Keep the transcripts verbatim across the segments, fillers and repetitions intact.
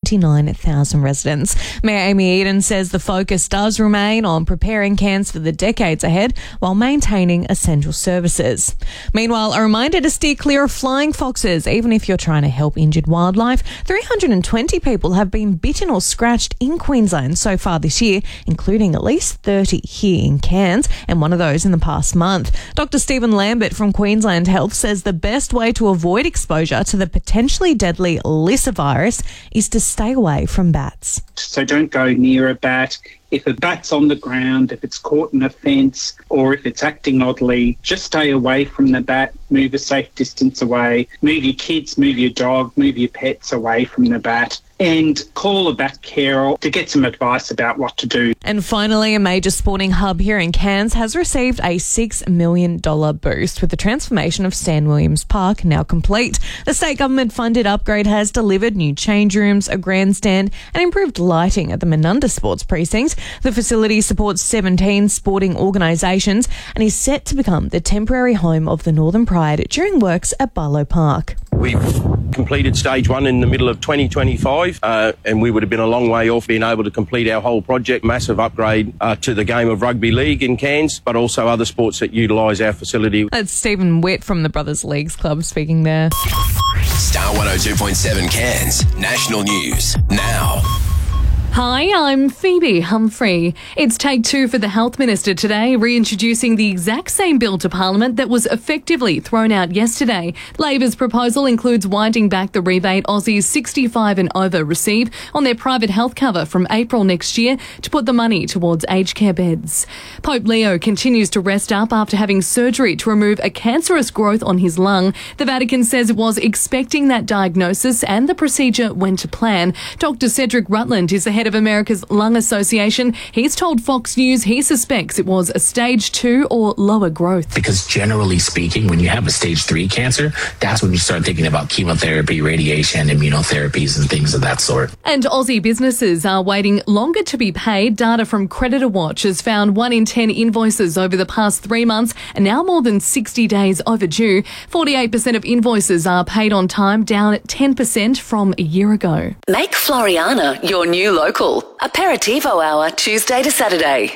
twenty-nine thousand residents. Mayor Amy Eden says the focus does remain on preparing Cairns for the decades ahead while maintaining essential services. Meanwhile, a reminder to steer clear of flying foxes, even if you're trying to help injured wildlife. three hundred twenty people have been bitten or scratched in Queensland so far this year, including at least thirty here in Cairns, and one of those in the past month. Doctor Stephen Lambert from Queensland Health says the best way to avoid exposure to the potentially deadly Lyssa virus is to stay away from bats. So don't go near a bat. If a bat's on the ground, if it's caught in a fence, or if it's acting oddly, just stay away from the bat, move a safe distance away, move your kids, move your dog, move your pets away from the bat, and call a bat carer to get some advice about what to do. And finally, a major sporting hub here in Cairns has received a six million dollars boost with the transformation of Stan Williams Park now complete. The state government-funded upgrade has delivered new change rooms, a grandstand and improved lighting at the Menunda Sports Precinct. The facility supports seventeen sporting organisations and is set to become the temporary home of the Northern Pride during works at Barlow Park. We've completed stage one in the middle of twenty twenty-five uh, and we would have been a long way off being able to complete our whole project. Massive upgrade uh, to the game of rugby league in Cairns, but also other sports that utilise our facility. That's Stephen Witt from the Brothers Leagues Club speaking there. Star one oh two point seven Cairns National News now. Hi, I'm Phoebe Humphrey. It's take two for the Health Minister today, reintroducing the exact same bill to Parliament that was effectively thrown out yesterday. Labor's proposal includes winding back the rebate Aussies sixty-five and over receive on their private health cover from April next year to put the money towards aged care beds. Pope Leo continues to rest up after having surgery to remove a cancerous growth on his lung. The Vatican says it was expecting that diagnosis and the procedure went to plan. Doctor Cedric Rutland is the head of America's Lung Association. He's told Fox News he suspects it was a stage two or lower growth. Because generally speaking, when you have a stage three cancer, that's when you start thinking about chemotherapy, radiation, immunotherapies and things of that sort. And Aussie businesses are waiting longer to be paid. Data from Creditor Watch has found one in ten invoices over the past three months are now more than sixty days overdue. forty-eight percent of invoices are paid on time, down at ten percent from a year ago. Make Floriana your new local. Aperitivo Hour, Tuesday to Saturday.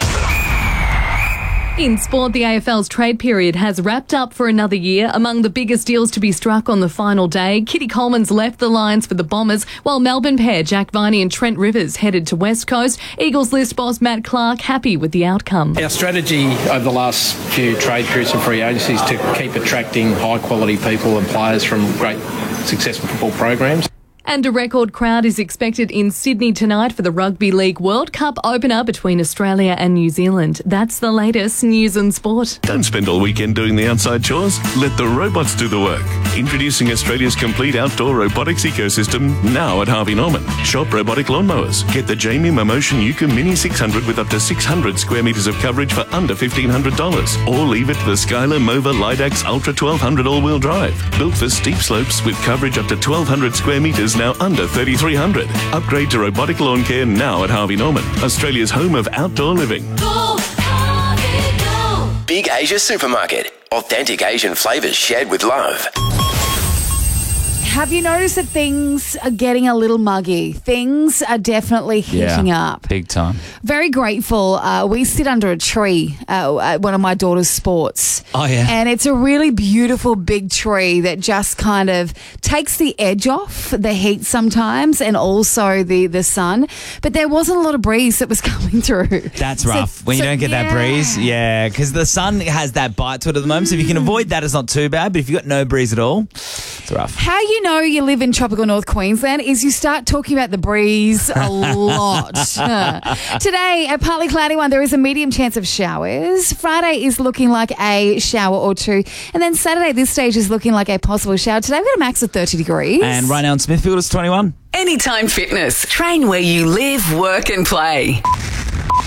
In sport, the A F L's trade period has wrapped up for another year. Among the biggest deals to be struck on the final day, Kitty Coleman's left the Lions for the Bombers, while Melbourne pair Jack Viney and Trent Rivers headed to West Coast. Eagles list boss Matt Clark happy with the outcome. Our strategy over the last few trade periods and free agencies is to keep attracting high-quality people and players from great, successful football programs. And a record crowd is expected in Sydney tonight for the Rugby League World Cup opener between Australia and New Zealand. That's the latest news and sport. Don't spend all weekend doing the outside chores. Let the robots do the work. Introducing Australia's complete outdoor robotics ecosystem now at Harvey Norman. Shop robotic lawnmowers. Get the Jamie Momotion Yuka Mini six hundred with up to six hundred square metres of coverage for under fifteen hundred dollars. Or leave it to the Skylar Mova Lidax Ultra twelve hundred all-wheel drive. Built for steep slopes with coverage up to twelve hundred square metres, now under thirty-three hundred. Upgrade to robotic lawn care now at Harvey Norman, Australia's home of outdoor living. Go, Harvey, go. Big Asia Supermarket. Authentic Asian flavours shared with love. Have you noticed that things are getting a little muggy? Things are definitely heating yeah, up. Big time. Very grateful. Uh, we sit under a tree uh, at one of my daughter's sports. Oh, yeah. And it's a really beautiful big tree that just kind of takes the edge off the heat sometimes and also the, the sun. But there wasn't a lot of breeze that was coming through. That's rough. So, when you so, don't get yeah. that breeze, yeah. Because the sun has that bite to it at the moment. Mm. So if you can avoid that, it's not too bad. But if you've got no breeze at all, it's rough. How you know you live in tropical North Queensland is you start talking about the breeze a lot. Today, a partly cloudy one. There is a medium chance of showers. Friday is looking like a shower or two. And then Saturday, this stage is looking like a possible shower. Today, we've got a max of thirty degrees. And right now in Smithfield, it's twenty-one. Anytime Fitness. Train where you live, work and play.